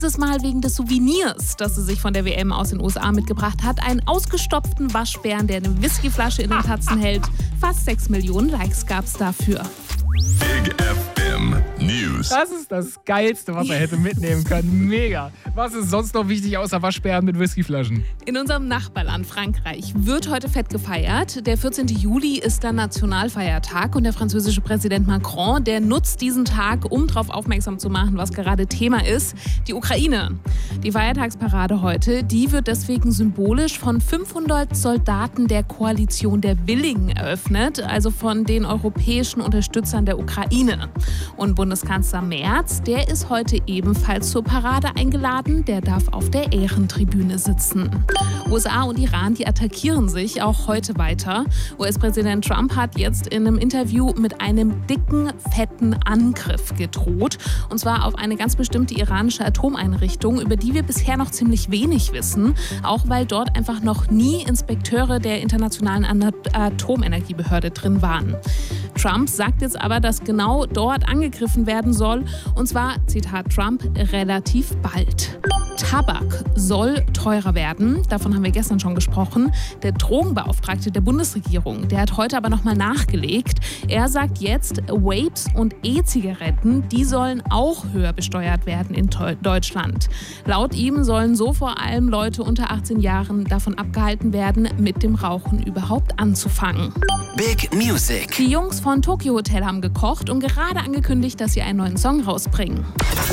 Dieses Mal wegen des Souvenirs, das sie sich von der WM aus den USA mitgebracht hat. Einen ausgestopften Waschbären, der eine Whiskyflasche in den Tatzen hält. Fast 6 Millionen Likes gab es dafür. Big FM News. Das ist das Geilste, was er hätte mitnehmen können. Mega. Was ist sonst noch wichtig außer Waschbären mit Whiskyflaschen? In unserem Nachbarland Frankreich wird heute fett gefeiert. Der 14. Juli ist der Nationalfeiertag und der französische Präsident Macron, der nutzt diesen Tag, um darauf aufmerksam zu machen, was gerade Thema ist, die Ukraine. Die Feiertagsparade heute, die wird deswegen symbolisch von 500 Soldaten der Koalition der Willigen eröffnet, also von den europäischen Unterstützern der Ukraine. Und Bundeskanzler Merz, der ist heute ebenfalls zur Parade eingeladen. Der darf auf der Ehrentribüne sitzen. USA und Iran, die attackieren sich auch heute weiter. US-Präsident Trump hat jetzt in einem Interview mit einem dicken, fetten Angriff gedroht. Und zwar auf eine ganz bestimmte iranische Atomeinrichtung, über die wir bisher noch ziemlich wenig wissen. Auch weil dort einfach noch nie Inspekteure der Internationalen Atomenergiebehörde drin waren. Trump sagt jetzt aber, dass genau dort angegriffen werden soll. Und zwar, Zitat Trump, relativ bald. Tabak soll teurer werden. Davon haben wir gestern schon gesprochen. Der Drogenbeauftragte der Bundesregierung, der hat heute aber nochmal nachgelegt. Er sagt jetzt, Vapes und E-Zigaretten, die sollen auch höher besteuert werden in Deutschland. Laut ihm sollen so vor allem Leute unter 18 Jahren davon abgehalten werden, mit dem Rauchen überhaupt anzufangen. Big Music. Die Jungs von Tokyo Hotel haben gekocht und gerade angekündigt, dass sie einen neuen Song rausbringen.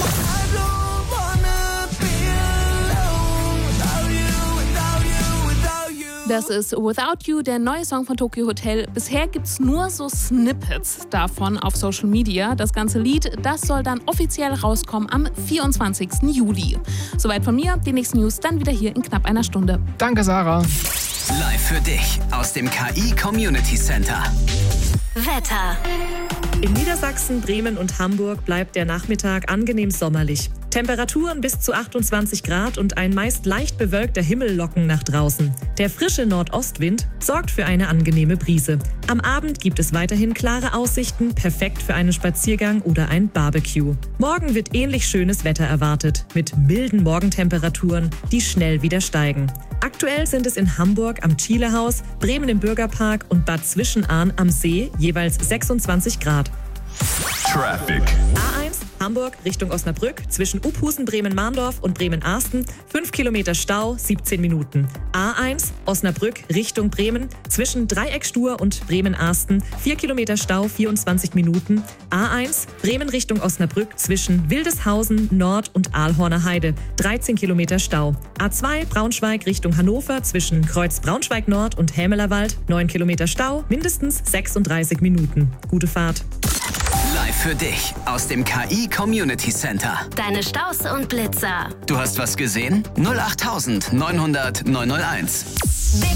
Das ist Without You, der neue Song von Tokyo Hotel. Bisher gibt's nur so Snippets davon auf Social Media. Das ganze Lied, das soll dann offiziell rauskommen am 24. Juli. Soweit von mir. Die nächsten News dann wieder hier in knapp einer Stunde. Danke, Sarah. Live für dich aus dem KI Community Center. Wetter. In Niedersachsen, Bremen und Hamburg bleibt der Nachmittag angenehm sommerlich. Temperaturen bis zu 28 Grad und ein meist leicht bewölkter Himmel locken nach draußen. Der frische Nordostwind sorgt für eine angenehme Brise. Am Abend gibt es weiterhin klare Aussichten, perfekt für einen Spaziergang oder ein Barbecue. Morgen wird ähnlich schönes Wetter erwartet, mit milden Morgentemperaturen, die schnell wieder steigen. Aktuell sind es in Hamburg am Thielehaus, Bremen im Bürgerpark und Bad Zwischenahn am See jeweils 26 Grad. Traffic. A1 Hamburg Richtung Osnabrück zwischen Uphusen, Bremen-Mahndorf und Bremen-Arsten 5 Kilometer Stau, 17 Minuten. A1 Osnabrück Richtung Bremen zwischen Dreieckstuhr und Bremen-Arsten 4 Kilometer Stau, 24 Minuten. A1 Bremen Richtung Osnabrück zwischen Wildeshausen Nord und Aalhorner Heide 13 Kilometer Stau. A2 Braunschweig Richtung Hannover zwischen Kreuz Braunschweig Nord und Hämelerwald 9 Kilometer Stau, mindestens 36 Minuten. Gute Fahrt. Live für dich aus dem KI Community Center. Deine Staus und Blitzer. Du hast was gesehen? 08900 901.